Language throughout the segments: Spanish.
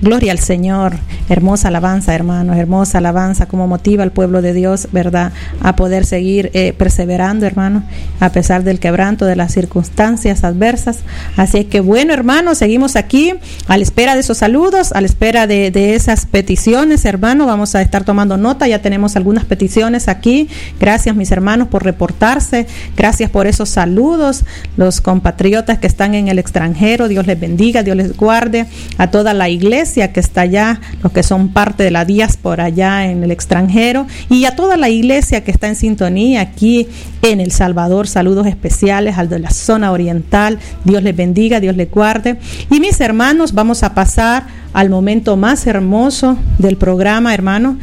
Gloria al Señor. Hermosa alabanza, hermanos, hermosa alabanza, como motiva al pueblo de Dios, ¿verdad?, a poder seguir perseverando, hermanos, a pesar del quebranto, de las circunstancias adversas. Así que bueno, hermanos, seguimos aquí a la espera de esos saludos, a la espera de esas peticiones, hermanos. Vamos a estar tomando nota, ya tenemos algunas peticiones aquí. Gracias, mis hermanos, por reportarse. Gracias por esos saludos. Los compatriotas que están en el extranjero, Dios les bendiga, Dios les guarde. A toda la iglesia que está allá, los que son parte de la diáspora allá en el extranjero, y a toda la iglesia que está en sintonía aquí en El Salvador. Saludos especiales al de la zona oriental. Dios les bendiga, Dios les guarde. Y mis hermanos, vamos a pasar al momento más hermoso del programa, hermanos,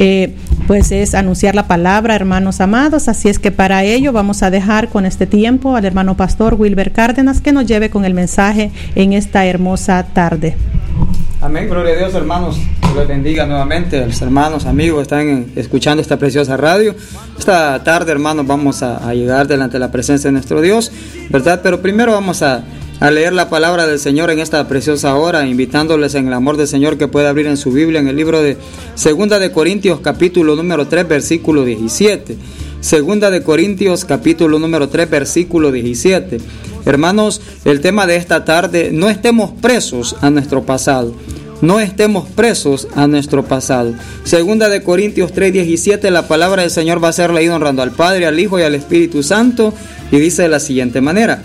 pues es anunciar la palabra, hermanos amados. Así es que para ello vamos a dejar con este tiempo al hermano pastor Wilber Cárdenas, que nos lleve con el mensaje en esta hermosa tarde. Amén, gloria a Dios, hermanos. Dios les bendiga nuevamente a los hermanos, amigos, están escuchando esta preciosa radio. Esta tarde, hermanos, vamos a llegar delante de la presencia de nuestro Dios, ¿verdad? Pero primero vamos a leer la palabra del Señor en esta preciosa hora, invitándoles en el amor del Señor que pueda abrir en su Biblia en el libro de Segunda de Corintios, capítulo número 3, versículo 17. Segunda de Corintios, capítulo número 3, versículo 17. Hermanos, el tema de esta tarde: no estemos presos a nuestro pasado. No estemos presos a nuestro pasado. Segunda de Corintios 3:17, la palabra del Señor va a ser leída honrando al Padre, al Hijo y al Espíritu Santo, y dice de la siguiente manera: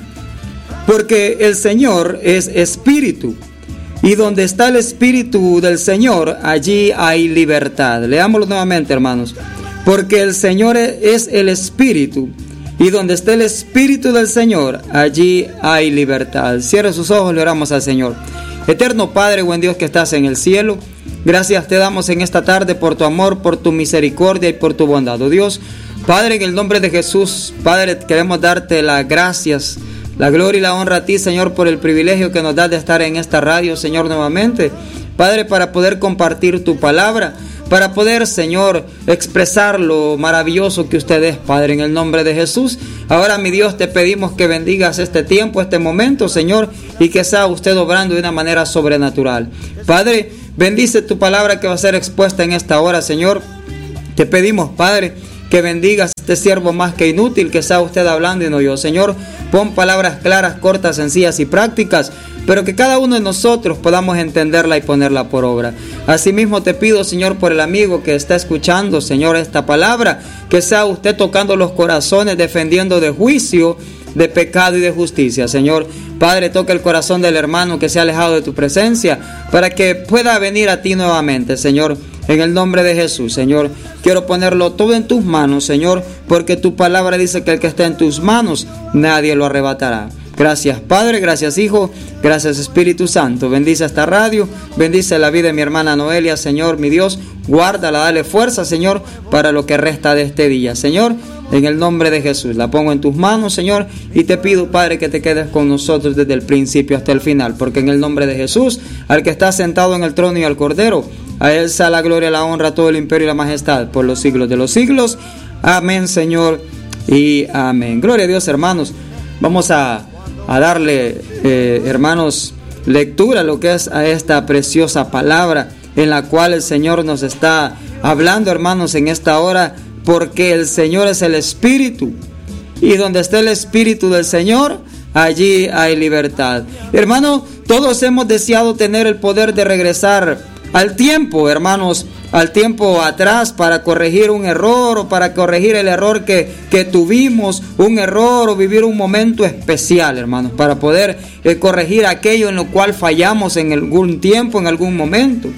porque el Señor es Espíritu, y donde está el Espíritu del Señor, allí hay libertad. Leámoslo nuevamente, hermanos. Porque el Señor es el Espíritu, y donde está el Espíritu del Señor, allí hay libertad. Cierre sus ojos, le oramos al Señor. Eterno Padre, buen Dios que estás en el cielo, gracias te damos en esta tarde por tu amor, por tu misericordia y por tu bondad. Oh Dios, Padre, en el nombre de Jesús, Padre, queremos darte las gracias, la gloria y la honra a ti, Señor, por el privilegio que nos das de estar en esta radio, Señor, nuevamente. Padre, para poder compartir tu palabra, para poder, Señor, expresar lo maravilloso que usted es, Padre, en el nombre de Jesús. Ahora, mi Dios, te pedimos que bendigas este tiempo, este momento, Señor, y que sea usted obrando de una manera sobrenatural. Padre, bendice tu palabra que va a ser expuesta en esta hora, Señor. Te pedimos, Padre, que bendigas este siervo más que inútil, que sea usted hablando y no yo. Señor, pon palabras claras, cortas, sencillas y prácticas, pero que cada uno de nosotros podamos entenderla y ponerla por obra. Asimismo te pido, Señor, por el amigo que está escuchando, Señor, esta palabra, que sea usted tocando los corazones, defendiendo de juicio, de pecado y de justicia. Señor, Padre, toca el corazón del hermano que se ha alejado de tu presencia, para que pueda venir a ti nuevamente, Señor, en el nombre de Jesús. Señor, quiero ponerlo todo en tus manos, Señor, porque tu palabra dice que el que está en tus manos, nadie lo arrebatará. Gracias, Padre, gracias, Hijo, gracias, Espíritu Santo. Bendice esta radio, bendice la vida de mi hermana Noelia, Señor, mi Dios, guárdala, dale fuerza, Señor, para lo que resta de este día. Señor, en el nombre de Jesús, la pongo en tus manos, Señor, y te pido, Padre, que te quedes con nosotros desde el principio hasta el final, porque en el nombre de Jesús, al que está sentado en el trono y al Cordero, a Él sea la gloria, la honra, todo el imperio y la majestad, por los siglos de los siglos. Amén, Señor, y amén. Gloria a Dios, hermanos. Vamos a darle, hermanos, lectura a lo que es a esta preciosa palabra, en la cual el Señor nos está hablando, hermanos, en esta hora, porque el Señor es el Espíritu, y donde está el Espíritu del Señor, allí hay libertad. Hermano, todos hemos deseado tener el poder de regresar al tiempo, hermanos, al tiempo atrás, para corregir un error, o para corregir el error que tuvimos, un error, o vivir un momento especial, hermanos, para poder corregir aquello en lo cual fallamos en algún tiempo, en algún momento.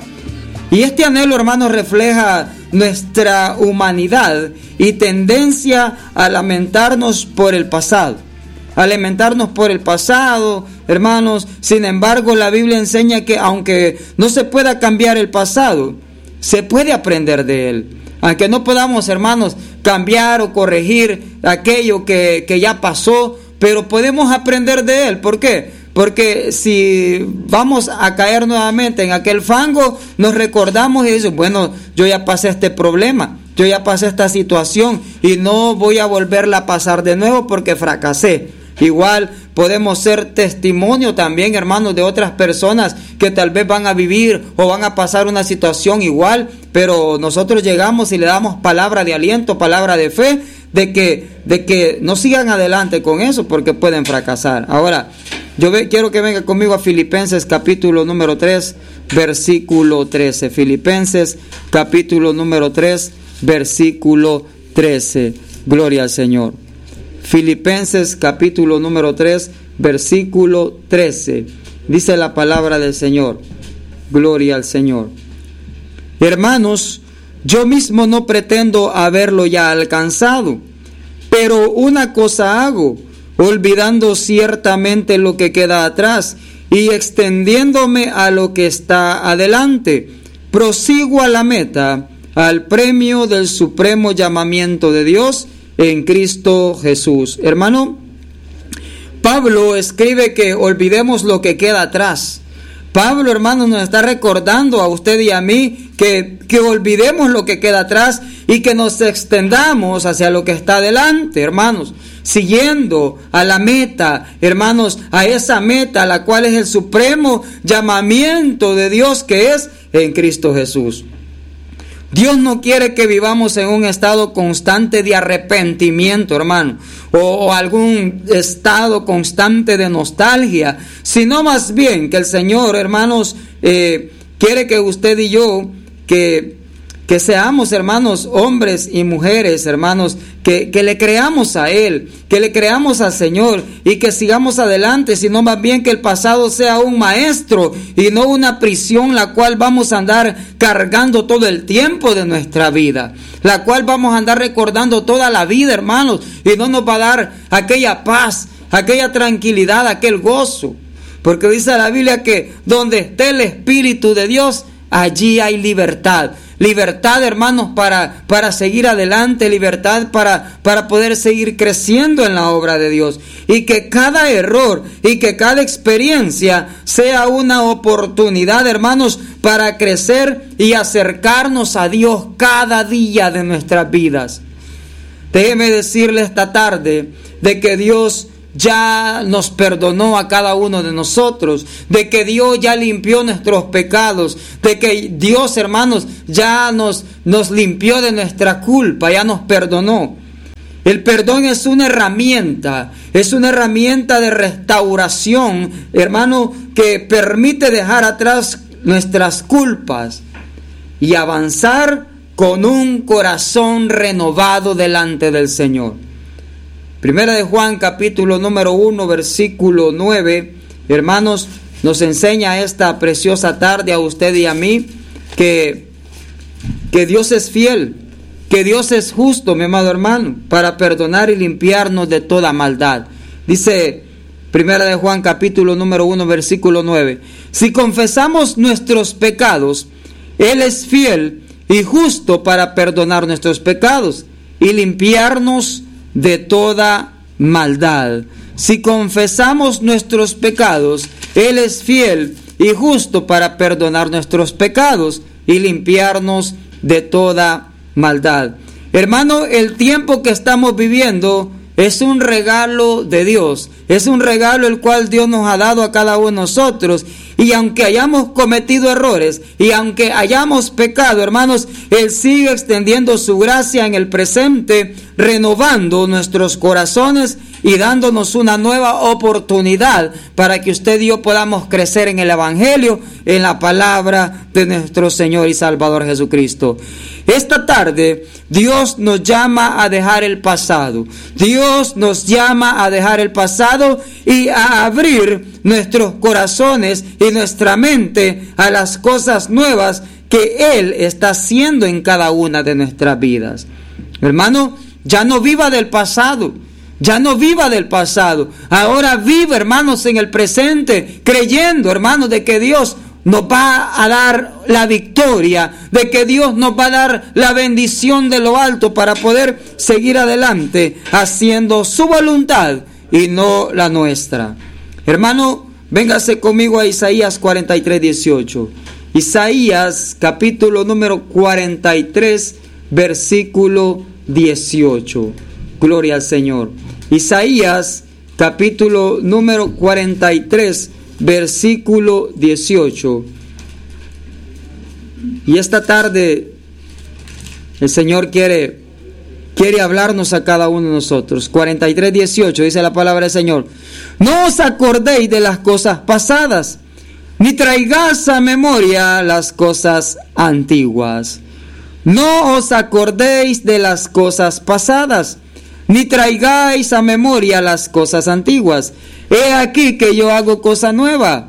Y este anhelo, hermanos, refleja nuestra humanidad y tendencia a lamentarnos por el pasado. A lamentarnos por el pasado, hermanos. Sin embargo, la Biblia enseña que aunque no se pueda cambiar el pasado, se puede aprender de él. Aunque no podamos, hermanos, cambiar o corregir aquello que ya pasó, pero podemos aprender de él. ¿Por qué? Porque si vamos a caer nuevamente en aquel fango, nos recordamos y decimos, bueno, yo ya pasé este problema, yo ya pasé esta situación y no voy a volverla a pasar de nuevo porque fracasé. Igual podemos ser testimonio también, hermanos, de otras personas que tal vez van a vivir o van a pasar una situación igual, pero nosotros llegamos y le damos palabra de aliento, palabra de fe, de que no sigan adelante con eso porque pueden fracasar. Ahora, quiero que venga conmigo a Filipenses capítulo número 3, versículo 13. Filipenses capítulo número 3, versículo 13. Gloria al Señor. Filipenses capítulo número 3, versículo 13. Dice la palabra del Señor. Gloria al Señor. Hermanos, yo mismo no pretendo haberlo ya alcanzado, pero una cosa hago, olvidando ciertamente lo que queda atrás y extendiéndome a lo que está adelante, prosigo a la meta, al premio del supremo llamamiento de Dios en Cristo Jesús. Hermano, Pablo escribe que olvidemos lo que queda atrás. Pablo, hermano, nos está recordando a usted y a mí que olvidemos lo que queda atrás y que nos extendamos hacia lo que está adelante, hermanos, siguiendo a la meta, hermanos, a esa meta, la cual es el supremo llamamiento de Dios, que es en Cristo Jesús. Dios no quiere que vivamos en un estado constante de arrepentimiento, hermano, o algún estado constante de nostalgia, sino más bien que el Señor, hermanos, quiere que usted y yo, que seamos, hermanos, hombres y mujeres, hermanos, que le creamos a Él, que le creamos al Señor y que sigamos adelante, sino más bien que el pasado sea un maestro y no una prisión la cual vamos a andar cargando todo el tiempo de nuestra vida, la cual vamos a andar recordando toda la vida, hermanos, y no nos va a dar aquella paz, aquella tranquilidad, aquel gozo, porque dice la Biblia que donde esté el Espíritu de Dios, allí hay libertad. Libertad, hermanos, para seguir adelante, libertad para poder seguir creciendo en la obra de Dios. Y que cada error y que cada experiencia sea una oportunidad, hermanos, para crecer y acercarnos a Dios cada día de nuestras vidas. Déjeme decirle esta tarde de que Dios ya nos perdonó a cada uno de nosotros, de que Dios ya limpió nuestros pecados, de que Dios, hermanos, ya nos limpió de nuestra culpa, ya nos perdonó. El perdón es una herramienta de restauración, hermano, que permite dejar atrás nuestras culpas y avanzar con un corazón renovado delante del Señor. Primera de Juan, capítulo número 1, versículo 9, hermanos, nos enseña esta preciosa tarde a usted y a mí que Dios es fiel, que Dios es justo, mi amado hermano, para perdonar y limpiarnos de toda maldad. Dice Primera de Juan, capítulo número 1, versículo 9, si confesamos nuestros pecados, Él es fiel y justo para perdonar nuestros pecados y limpiarnos de toda maldad. Si confesamos nuestros pecados, Él es fiel y justo para perdonar nuestros pecados y limpiarnos de toda maldad. Hermano, el tiempo que estamos viviendo es un regalo de Dios, es un regalo el cual Dios nos ha dado a cada uno de nosotros. Y aunque hayamos cometido errores y aunque hayamos pecado, hermanos, Él sigue extendiendo su gracia en el presente, renovando nuestros corazones y dándonos una nueva oportunidad para que usted y yo podamos crecer en el Evangelio, en la palabra de nuestro Señor y Salvador Jesucristo. Esta tarde Dios nos llama a dejar el pasado. Dios nos llama a dejar el pasado y a abrir nuestros corazones y nuestra mente a las cosas nuevas que Él está haciendo en cada una de nuestras vidas. Hermano, ya no viva del pasado. Ya no viva del pasado. Ahora viva, hermanos, en el presente, creyendo, hermanos, de que Dios nos va a dar la victoria, de que Dios nos va a dar la bendición de lo alto para poder seguir adelante haciendo su voluntad y no la nuestra. Hermano, véngase conmigo a Isaías 43:18. Isaías capítulo número 43, versículo 18. Gloria al Señor. Isaías capítulo número 43, versículo 18. Y esta tarde el Señor quiere hablarnos a cada uno de nosotros. 43, 18 dice la palabra del Señor: no os acordéis de las cosas pasadas, ni traigáis a memoria las cosas antiguas. No os acordéis de las cosas pasadas, ni traigáis a memoria las cosas antiguas. He aquí que yo hago cosa nueva,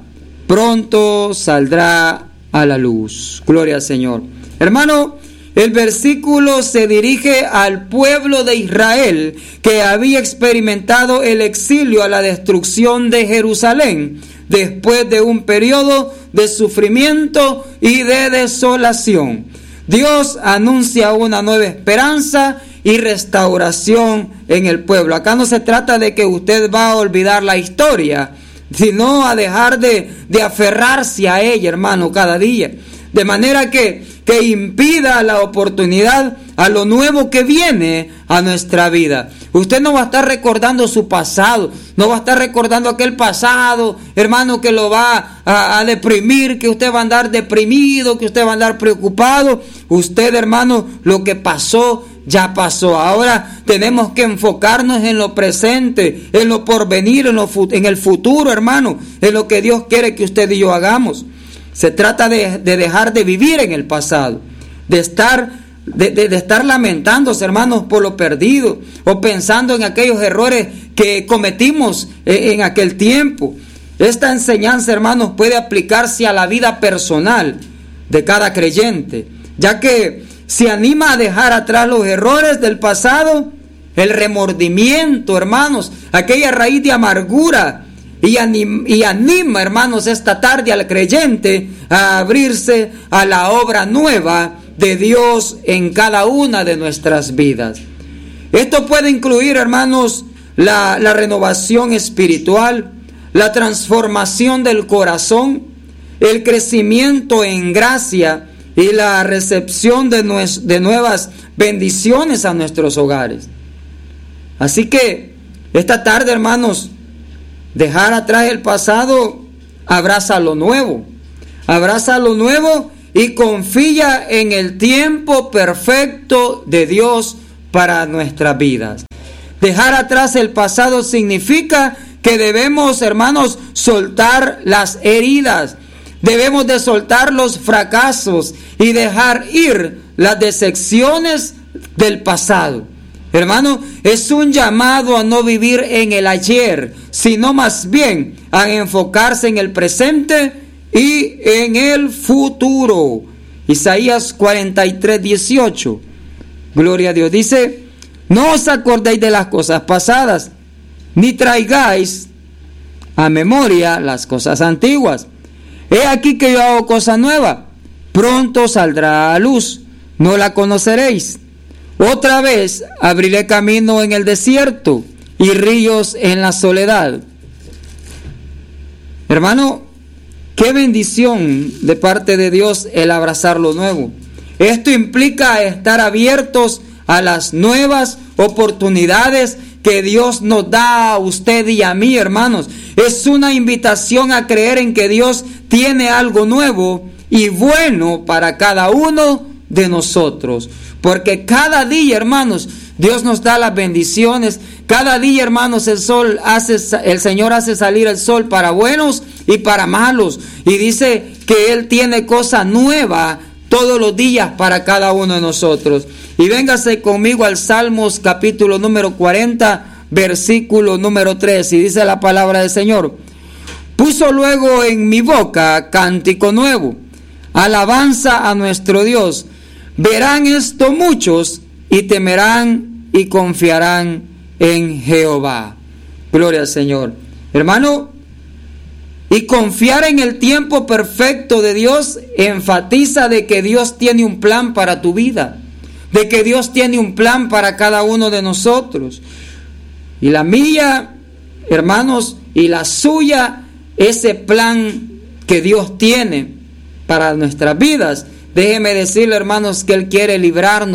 pronto saldrá a la luz. Gloria al Señor. Hermano, el versículo se dirige al pueblo de Israel que había experimentado el exilio a la destrucción de Jerusalén después de un periodo de sufrimiento y de desolación. Dios anuncia una nueva esperanza y restauración en el pueblo. Acá no se trata de que usted va a olvidar la historia, sino a dejar de aferrarse a ella, hermano, cada día. De manera que impida la oportunidad a lo nuevo que viene a nuestra vida. Usted no va a estar recordando su pasado, no va a estar recordando aquel pasado, hermano, que lo va a deprimir, que usted va a andar deprimido, que usted va a andar preocupado. Usted, hermano, lo que pasó, ya pasó. Ahora tenemos que enfocarnos en lo presente, en lo porvenir, en el futuro, hermano, en lo que Dios quiere que usted y yo hagamos. Se trata de dejar de vivir en el pasado, de estar lamentándose, hermanos, por lo perdido, o pensando en aquellos errores que cometimos en aquel tiempo. Esta enseñanza, hermanos, puede aplicarse a la vida personal de cada creyente, ya que se anima a dejar atrás los errores del pasado, el remordimiento, hermanos, aquella raíz de amargura. Y anima, hermanos, esta tarde al creyente a abrirse a la obra nueva de Dios en cada una de nuestras vidas. Esto puede incluir, hermanos, la renovación espiritual, la transformación del corazón, el crecimiento en gracia y la recepción de nuevas bendiciones a nuestros hogares. Así que esta tarde, hermanos, dejar atrás el pasado, abraza lo nuevo y confía en el tiempo perfecto de Dios para nuestras vidas. Dejar atrás el pasado significa que debemos, hermanos, soltar las heridas, debemos de soltar los fracasos y dejar ir las decepciones del pasado. Hermano, es un llamado a no vivir en el ayer, sino más bien a enfocarse en el presente y en el futuro. Isaías 43, 18. Gloria a Dios. Dice: no os acordéis de las cosas pasadas, ni traigáis a memoria las cosas antiguas. He aquí que yo hago cosa nueva, pronto saldrá a luz, no la conoceréis. Otra vez abriré camino en el desierto y ríos en la soledad. Hermano, qué bendición de parte de Dios el abrazar lo nuevo. Esto implica estar abiertos a las nuevas oportunidades que Dios nos da a usted y a mí, hermanos. Es una invitación a creer en que Dios tiene algo nuevo y bueno para cada uno de nosotros. Porque cada día, hermanos, Dios nos da las bendiciones. Cada día, hermanos, el Señor hace salir el sol para buenos y para malos. Y dice que Él tiene cosa nueva todos los días para cada uno de nosotros. Y véngase conmigo al Salmos capítulo número 40, versículo número 3. Y dice la palabra del Señor: puso luego en mi boca cántico nuevo, alabanza a nuestro Dios. Verán esto muchos y temerán y confiarán en Jehová. Gloria al Señor. Hermano, y confiar en el tiempo perfecto de Dios enfatiza de que Dios tiene un plan para tu vida, de que Dios tiene un plan para cada uno de nosotros. Y la mía, hermanos, y la suya, ese plan que Dios tiene para nuestras vidas. Déjeme decirle, hermanos, que Él quiere librarnos,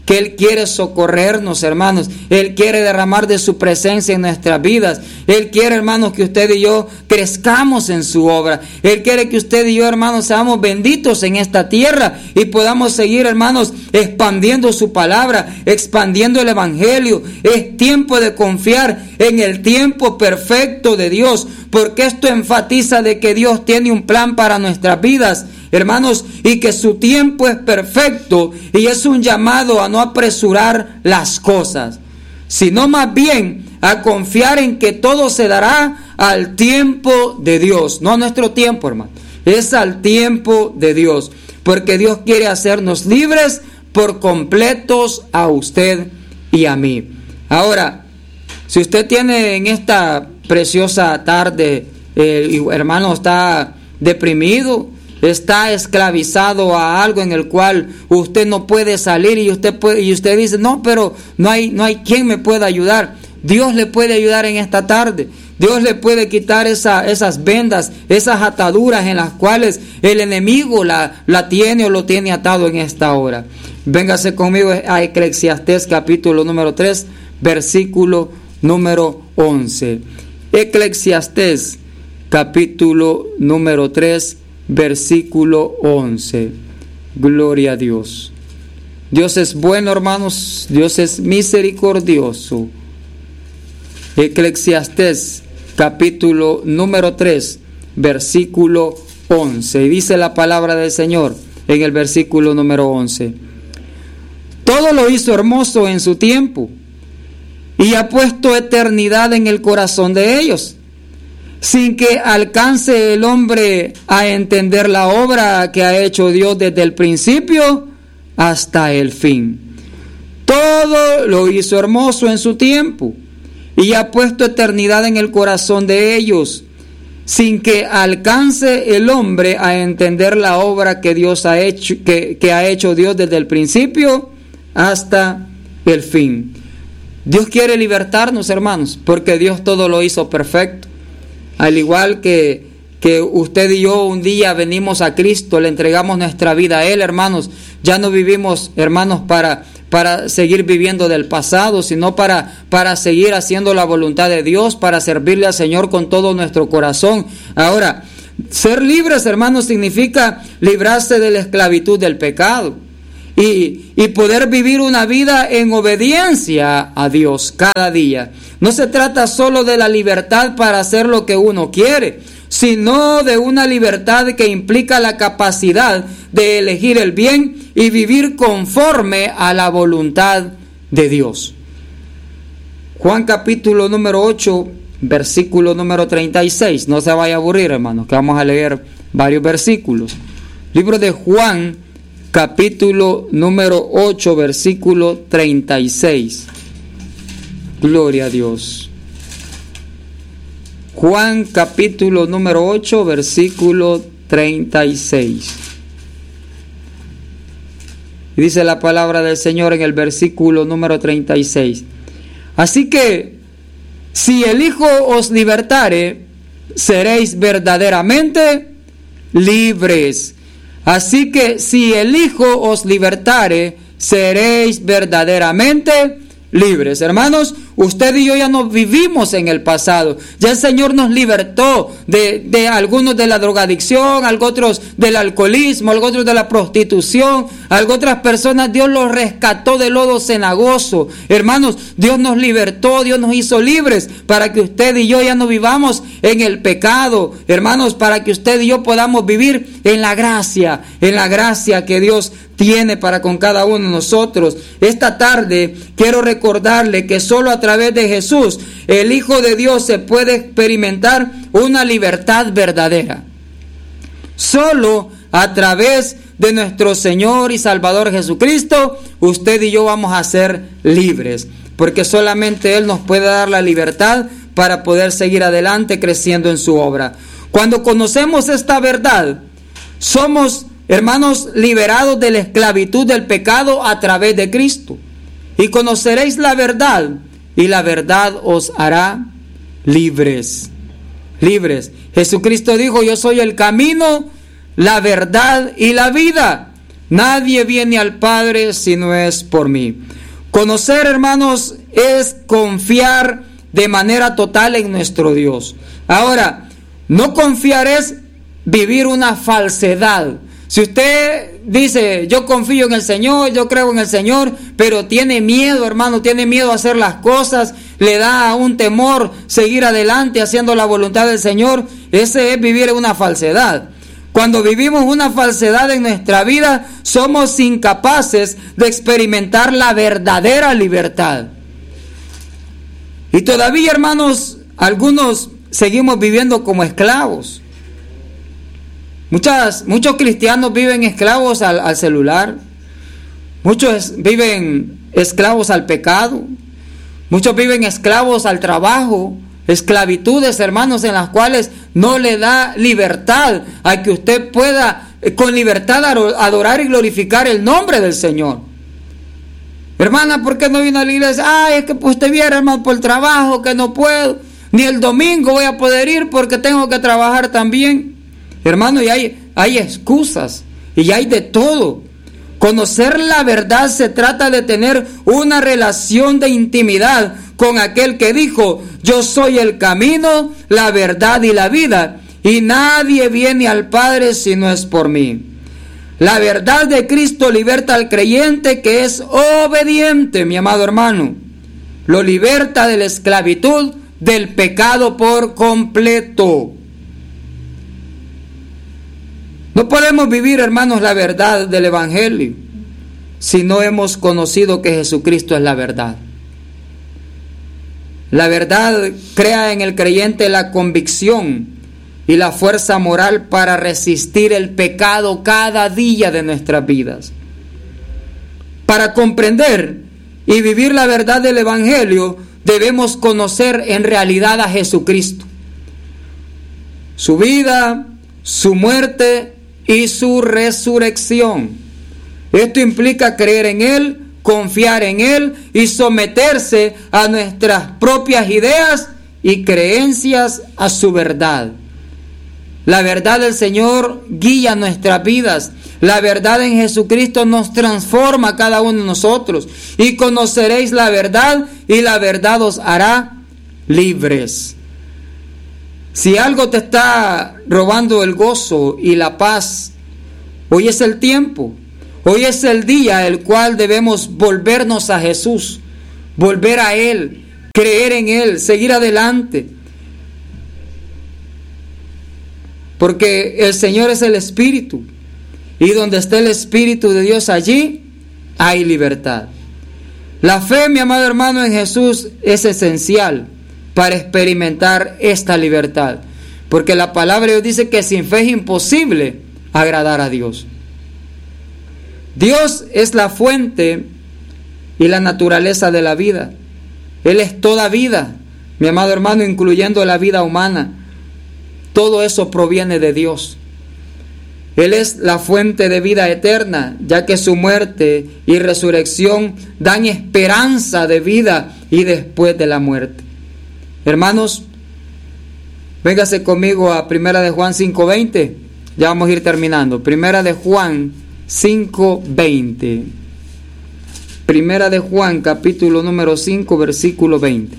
que Él quiere socorrernos, hermanos. Él quiere derramar de su presencia en nuestras vidas. Él quiere, hermanos, que usted y yo crezcamos en su obra. Él quiere que usted y yo, hermanos, seamos benditos en esta tierra y podamos seguir, hermanos, expandiendo su palabra, expandiendo el evangelio. Es tiempo de confiar en el tiempo perfecto de Dios, porque esto enfatiza de que Dios tiene un plan para nuestras vidas, hermanos, y que su tiempo es perfecto, y es un llamado a no apresurar las cosas, sino más bien a confiar en que todo se dará al tiempo de Dios, no a nuestro tiempo, hermano, es al tiempo de Dios, porque Dios quiere hacernos libres por completos a usted y a mí. Ahora, si usted tiene en esta preciosa tarde, hermano, está deprimido, está esclavizado a algo en el cual usted no puede salir y usted dice, no, pero no hay quien me pueda ayudar. Dios le puede ayudar en esta tarde. Dios le puede quitar esas vendas, esas ataduras en las cuales el enemigo la tiene o lo tiene atado en esta hora. Véngase conmigo a Eclesiastés capítulo número 3, versículo número 11. Eclesiastés capítulo número 3, versículo 11. Gloria a Dios. Dios es bueno, hermanos. Dios es misericordioso. Eclesiastés capítulo número 3, versículo 11. Y dice la palabra del Señor en el versículo número 11. Todo lo hizo hermoso en su tiempo, y ha puesto eternidad en el corazón de ellos, sin que alcance el hombre a entender la obra que ha hecho Dios desde el principio hasta el fin. Todo lo hizo hermoso en su tiempo, y ha puesto eternidad en el corazón de ellos, sin que alcance el hombre a entender la obra que Dios ha hecho, que ha hecho Dios desde el principio hasta el fin. Dios quiere libertarnos, hermanos, porque Dios todo lo hizo perfecto. Al igual que usted y yo un día venimos a Cristo, le entregamos nuestra vida a Él, hermanos. Ya no vivimos, hermanos, para seguir viviendo del pasado, sino para seguir haciendo la voluntad de Dios, para servirle al Señor con todo nuestro corazón. Ahora, ser libres, hermanos, significa librarse de la esclavitud del pecado. Y poder vivir una vida en obediencia a Dios cada día. No se trata solo de la libertad para hacer lo que uno quiere, sino de una libertad que implica la capacidad de elegir el bien y vivir conforme a la voluntad de Dios. Juan capítulo número 8, versículo número 36. No se vaya a aburrir, hermanos, que vamos a leer varios versículos. Libro de Juan, capítulo número 8, versículo 36. Gloria a Dios. Juan capítulo número 8, versículo 36. Y dice la palabra del Señor en el versículo número 36. Así que, si el Hijo os libertare, seréis verdaderamente libres. Así que si el Hijo os libertare, seréis verdaderamente libres. Hermanos, usted y yo ya no vivimos en el pasado. Ya el Señor nos libertó de algunos de la drogadicción, algunos otros del alcoholismo, algunos otros de la prostitución, algunas otras personas Dios los rescató del lodo cenagoso. Hermanos, Dios nos libertó, Dios nos hizo libres para que usted y yo ya no vivamos en el pecado. Hermanos, para que usted y yo podamos vivir en la gracia que Dios tiene para con cada uno de nosotros. Esta tarde quiero recordarle que solo a través de Jesús, el Hijo de Dios, se puede experimentar una libertad verdadera. Solo a través de nuestro Señor y Salvador Jesucristo, usted y yo vamos a ser libres, porque solamente Él nos puede dar la libertad para poder seguir adelante creciendo en su obra. Cuando conocemos esta verdad, somos, hermanos, liberados de la esclavitud del pecado a través de Cristo. Y conoceréis la verdad, y la verdad os hará libres. Jesucristo dijo: yo soy el camino, la verdad y la vida. Nadie viene al Padre si no es por mí. Conocer, hermanos, es confiar de manera total en nuestro Dios. Ahora, no confiar es vivir una falsedad. Si usted dice, yo confío en el Señor, yo creo en el Señor, pero tiene miedo, hermano, tiene miedo a hacer las cosas, le da un temor seguir adelante haciendo la voluntad del Señor, ese es vivir una falsedad. Cuando vivimos una falsedad en nuestra vida, somos incapaces de experimentar la verdadera libertad. Y todavía, hermanos, algunos seguimos viviendo como esclavos. Muchos cristianos viven esclavos al celular. Muchos viven esclavos al pecado. Muchos viven esclavos al trabajo. Esclavitudes, hermanos, en las cuales no le da libertad a que usted pueda con libertad adorar y glorificar el nombre del Señor. Hermana, ¿por qué no vino a la iglesia? Ay, es que pues usted viera, hermano, por el trabajo, que no puedo. Ni el domingo voy a poder ir porque tengo que trabajar también. Hermano, y hay excusas y hay de todo. Conocer la verdad se trata de tener una relación de intimidad con aquel que dijo, yo soy el camino, la verdad y la vida, y nadie viene al Padre si no es por mí. La verdad de Cristo liberta al creyente que es obediente, mi amado hermano. Lo liberta de la esclavitud, del pecado por completo. No podemos vivir, hermanos, la verdad del Evangelio si no hemos conocido que Jesucristo es la verdad. La verdad crea en el creyente la convicción y la fuerza moral para resistir el pecado cada día de nuestras vidas. Para comprender y vivir la verdad del Evangelio, debemos conocer en realidad a Jesucristo, su vida, su muerte y su resurrección. Esto implica creer en Él, confiar en Él y someterse a nuestras propias ideas y creencias a su verdad. La verdad del Señor guía nuestras vidas. La verdad en Jesucristo nos transforma a cada uno de nosotros. Y conoceréis la verdad y la verdad os hará libres. Si algo te está robando el gozo y la paz, hoy es el tiempo. Hoy es el día el cual debemos volvernos a Jesús, volver a Él, creer en Él, seguir adelante. Porque el Señor es el Espíritu, y donde está el Espíritu de Dios, allí hay libertad. La fe, mi amado hermano, en Jesús es esencial para experimentar esta libertad, porque la palabra de Dios dice que sin fe es imposible agradar a Dios. Dios es la fuente y la naturaleza de la vida. Él es toda vida, mi amado hermano, incluyendo la vida humana. Todo eso proviene de Dios. Él es la fuente de vida eterna, ya que su muerte y resurrección dan esperanza de vida y después de la muerte. Hermanos, véngase conmigo a 1 de Juan 5:20. Ya vamos a ir terminando. 1 de Juan 5:20. 1 de Juan, capítulo número 5, versículo 20.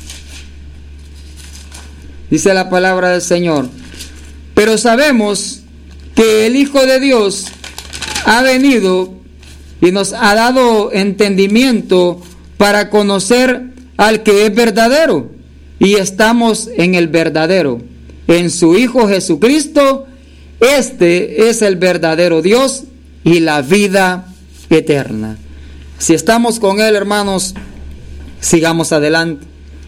Dice la palabra del Señor: pero sabemos que el Hijo de Dios ha venido y nos ha dado entendimiento para conocer al que es verdadero, y estamos en el verdadero, en su Hijo Jesucristo. Este es el verdadero Dios y la vida eterna. Si estamos con Él, hermanos, sigamos adelante,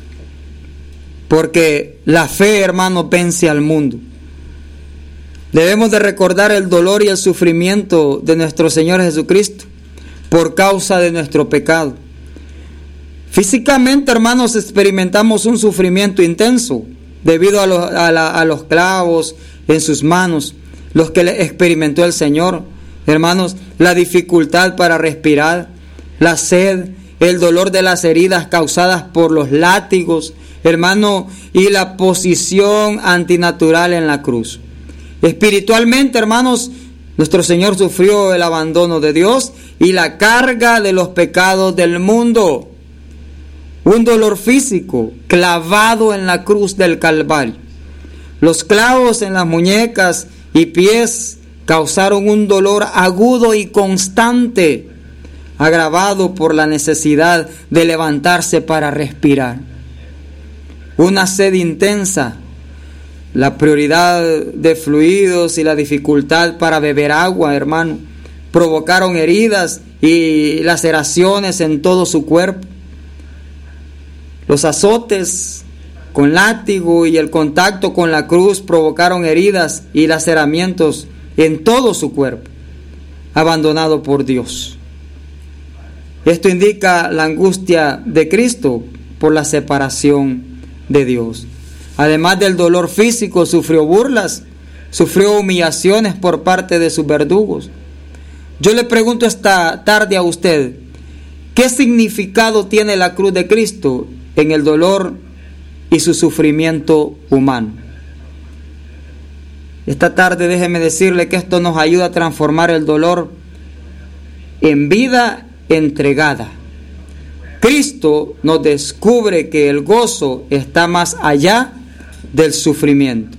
porque la fe, hermanos, vence al mundo. Debemos de recordar el dolor y el sufrimiento de nuestro Señor Jesucristo por causa de nuestro pecado. Físicamente, hermanos, experimentamos un sufrimiento intenso debido a los clavos en sus manos, los que experimentó el Señor. Hermanos, la dificultad para respirar, la sed, el dolor de las heridas causadas por los látigos, hermano, y la posición antinatural en la cruz. Espiritualmente, hermanos, Nuestro Señor sufrió el abandono de Dios y la carga de los pecados del mundo. Un dolor físico clavado en la cruz del Calvario. Los clavos en las muñecas y pies causaron un dolor agudo y constante, agravado por la necesidad de levantarse para respirar. Una sed intensa, la prioridad de fluidos y la dificultad para beber agua, hermano, provocaron heridas y laceraciones en todo su cuerpo. Los azotes con látigo y el contacto con la cruz provocaron heridas y laceramientos en todo su cuerpo, abandonado por Dios. Esto indica la angustia de Cristo por la separación de Dios. Además del dolor físico, sufrió burlas, sufrió humillaciones por parte de sus verdugos. Yo le pregunto esta tarde a usted, ¿qué significado tiene la cruz de Cristo en el dolor y su sufrimiento humano? Esta tarde déjeme decirle que esto nos ayuda a transformar el dolor en vida entregada. Cristo nos descubre que el gozo está más allá del sufrimiento.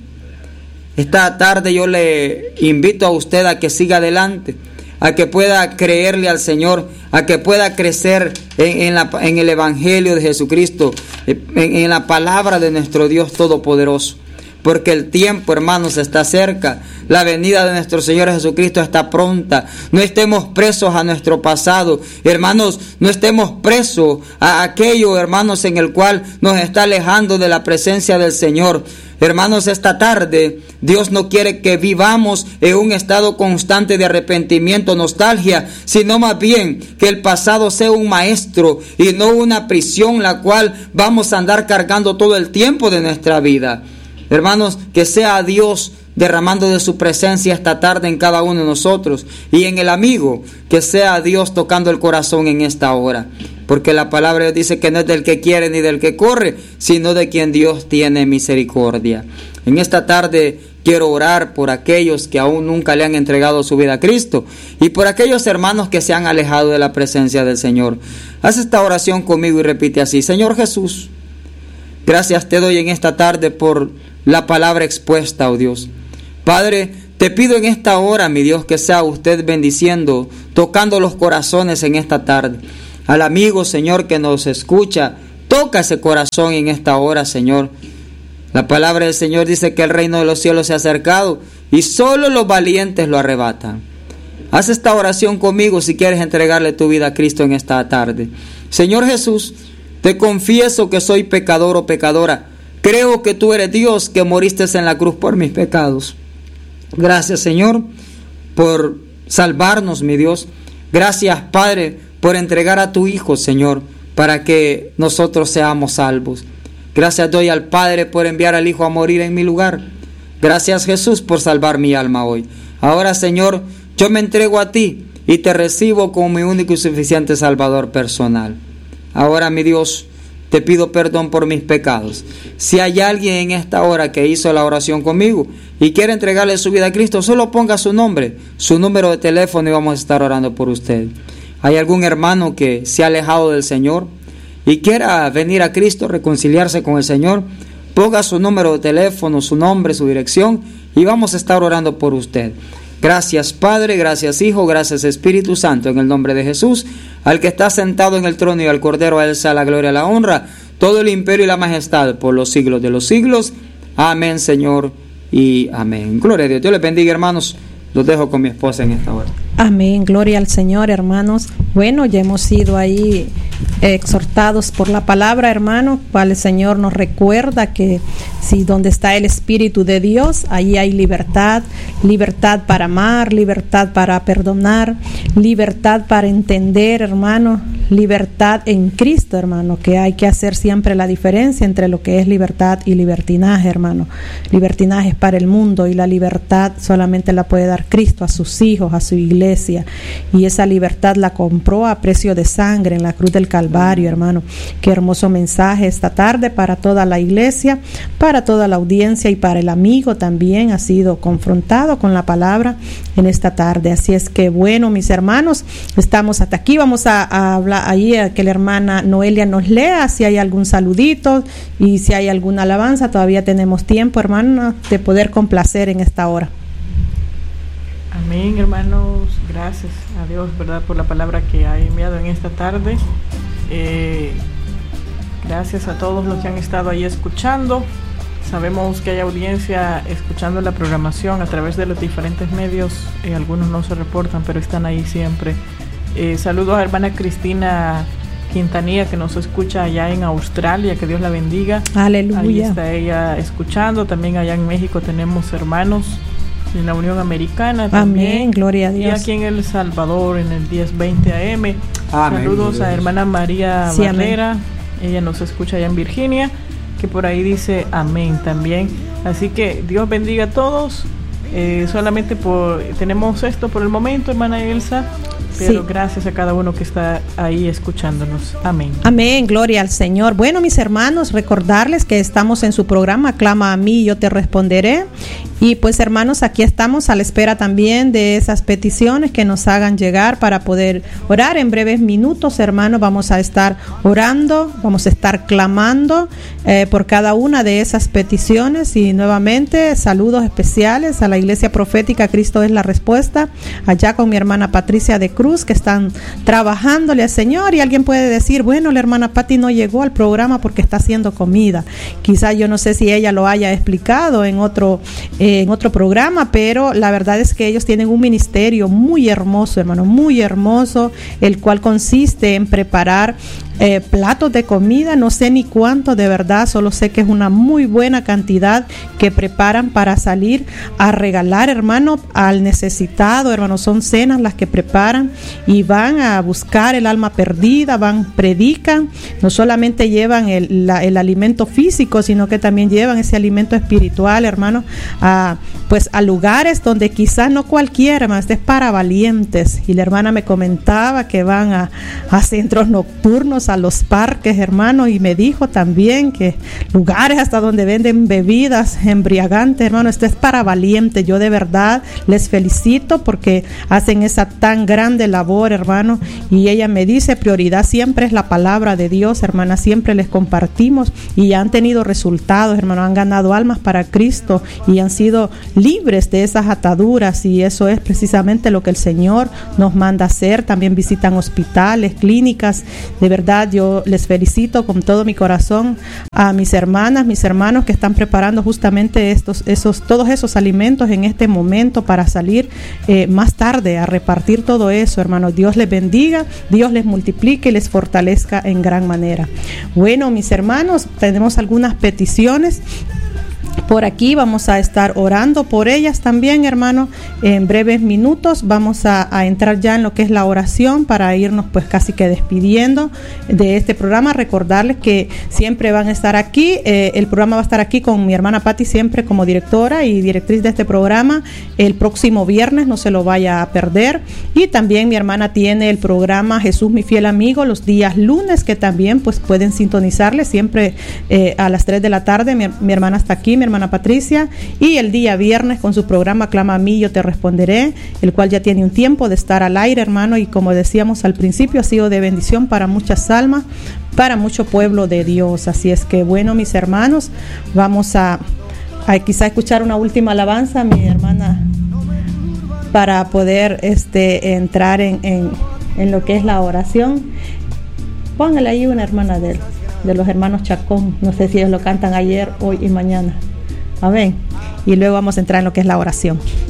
Esta tarde yo le invito a usted a que siga adelante, a que pueda creerle al Señor, a que pueda crecer en el Evangelio de Jesucristo, en la palabra de nuestro Dios Todopoderoso. Porque el tiempo, hermanos, está cerca. La venida de nuestro Señor Jesucristo está pronta. No estemos presos a nuestro pasado. Hermanos, no estemos presos a aquello, hermanos, en el cual nos está alejando de la presencia del Señor. Hermanos, esta tarde Dios no quiere que vivamos en un estado constante de arrepentimiento, nostalgia, sino más bien que el pasado sea un maestro y no una prisión la cual vamos a andar cargando todo el tiempo de nuestra vida. Hermanos, que sea Dios derramando de su presencia esta tarde en cada uno de nosotros, y en el amigo, que sea Dios tocando el corazón en esta hora, porque la palabra dice que no es del que quiere ni del que corre, sino de quien Dios tiene misericordia. En esta tarde quiero orar por aquellos que aún nunca le han entregado su vida a Cristo, y por aquellos hermanos que se han alejado de la presencia del Señor. Haz esta oración conmigo y repite así: Señor Jesús, gracias te doy en esta tarde por la palabra expuesta, oh Dios. Padre, te pido en esta hora, mi Dios, que sea usted bendiciendo, tocando los corazones en esta tarde. Al amigo, Señor, que nos escucha, toca ese corazón en esta hora, Señor. La palabra del Señor dice que el reino de los cielos se ha acercado y solo los valientes lo arrebatan. Haz esta oración conmigo si quieres entregarle tu vida a Cristo en esta tarde. Señor Jesús, te confieso que soy pecador o pecadora. Creo que tú eres Dios, que moriste en la cruz por mis pecados. Gracias, Señor, por salvarnos, mi Dios. Gracias, Padre, por entregar a tu Hijo, Señor, para que nosotros seamos salvos. Gracias doy al Padre por enviar al Hijo a morir en mi lugar. Gracias, Jesús, por salvar mi alma hoy. Ahora, Señor, yo me entrego a ti y te recibo como mi único y suficiente Salvador personal. Ahora, mi Dios, te pido perdón por mis pecados. Si hay alguien en esta hora que hizo la oración conmigo y quiere entregarle su vida a Cristo, solo ponga su nombre, su número de teléfono y vamos a estar orando por usted. ¿Hay algún hermano que se ha alejado del Señor y quiera venir a Cristo, reconciliarse con el Señor? Ponga su número de teléfono, su nombre, su dirección y vamos a estar orando por usted. Gracias Padre, gracias Hijo, gracias Espíritu Santo, en el nombre de Jesús, al que está sentado en el trono y al Cordero, a él sea la gloria y la honra, todo el imperio y la majestad por los siglos de los siglos. Amén, Señor, y amén. Gloria a Dios. Dios les bendiga, hermanos. Los dejo con mi esposa en esta hora. Amén, gloria al Señor, hermanos. Bueno, ya hemos sido ahí exhortados por la palabra, hermano, cual el Señor nos recuerda que si donde está el Espíritu de Dios, ahí hay libertad, libertad para amar, libertad para perdonar, libertad para entender, hermano, libertad en Cristo, hermano, que hay que hacer siempre la diferencia entre lo que es libertad y libertinaje, hermano. Libertinaje es para el mundo y la libertad solamente la puede dar Cristo a sus hijos, a su iglesia, iglesia, y esa libertad la compró a precio de sangre en la cruz del Calvario, hermano. Qué hermoso mensaje esta tarde para toda la iglesia, para toda la audiencia y para el amigo también ha sido confrontado con la palabra en esta tarde. Así es que bueno, mis hermanos, estamos hasta aquí. Vamos a hablar ahí, a que la hermana Noelia nos lea si hay algún saludito y si hay alguna alabanza. Todavía tenemos tiempo, hermano, de poder complacer en esta hora. Amén, hermanos. Gracias a Dios, ¿verdad?, por la palabra que ha enviado en esta tarde. Gracias a todos los que han estado ahí escuchando. Sabemos que hay audiencia escuchando la programación a través de los diferentes medios. Algunos no se reportan, pero están ahí siempre. Saludos a hermana Cristina Quintanilla, que nos escucha allá en Australia, que Dios la bendiga. Aleluya. Ahí está ella escuchando. También allá en México tenemos hermanos en la Unión Americana también. Amén, gloria a Dios. Y aquí en El Salvador en el 1020 AM. Amén. Saludos a hermana María Barrera. Amén. Ella nos escucha allá en Virginia, que por ahí dice amén también. Así que Dios bendiga a todos. Solamente tenemos esto por el momento, hermana Elsa, pero sí, gracias a cada uno que está ahí escuchándonos. Amén. Amén, gloria al Señor. Bueno, mis hermanos, recordarles que estamos en su programa Clama a mí y yo te responderé. Y pues, hermanos, aquí estamos a la espera también de esas peticiones que nos hagan llegar para poder orar. En breves minutos, hermanos, vamos a estar orando, vamos a estar clamando por cada una de esas peticiones. Y nuevamente, saludos especiales a la Iglesia Profética Cristo es la Respuesta, allá con mi hermana Patricia de Cruz, que están trabajándole al Señor. Y alguien puede decir, bueno, la hermana Pati no llegó al programa porque está haciendo comida. Quizá yo no sé si ella lo haya explicado en otro programa, pero la verdad es que ellos tienen un ministerio muy hermoso, hermano, muy hermoso, el cual consiste en preparar platos de comida. No sé ni cuánto, de verdad, solo sé que es una muy buena cantidad que preparan para salir a regalar, hermano, al necesitado, hermano. Son cenas las que preparan y van a buscar el alma perdida, predican, no solamente llevan el alimento físico, sino que también llevan ese alimento espiritual, hermano, a lugares donde quizás no cualquiera, hermano, este es para valientes. Y la hermana me comentaba que van a centros nocturnos, a los parques, hermano, y me dijo también que lugares hasta donde venden bebidas embriagantes, hermano. Esto es para valientes. Yo de verdad les felicito porque hacen esa tan grande labor, hermano. Y ella me dice, prioridad siempre es la palabra de Dios, hermana. Siempre les compartimos y han tenido resultados, hermano. Han ganado almas para Cristo y han sido libres de esas ataduras, y eso es precisamente lo que el Señor nos manda hacer. También visitan hospitales, clínicas. De verdad, yo les felicito con todo mi corazón a mis hermanas, mis hermanos que están preparando justamente todos esos alimentos en este momento para salir más tarde a repartir todo eso, hermanos. Dios les bendiga, Dios les multiplique y les fortalezca en gran manera. Bueno, mis hermanos, tenemos algunas peticiones por aquí, vamos a estar orando por ellas también, hermano. En breves minutos vamos a entrar ya en lo que es la oración para irnos pues casi que despidiendo de este programa. Recordarles que siempre van a estar aquí, el programa va a estar aquí con mi hermana Pati siempre como directora y directriz de este programa. El próximo viernes no se lo vaya a perder. Y también mi hermana tiene el programa Jesús mi fiel amigo los días lunes, que también pues pueden sintonizarle siempre a las 3 de la tarde. Mi hermana está aquí, mi hermana Patricia, y el día viernes con su programa Clama a mí, yo te responderé, el cual ya tiene un tiempo de estar al aire, hermano, y como decíamos al principio, ha sido de bendición para muchas almas, para mucho pueblo de Dios. Así es que bueno, mis hermanos, vamos a quizá escuchar una última alabanza, mi hermana, para poder entrar en lo que es la oración. Póngale ahí una hermana de los hermanos Chacón, no sé si ellos lo cantan ayer, hoy y mañana. Amén. Y luego vamos a entrar en lo que es la oración.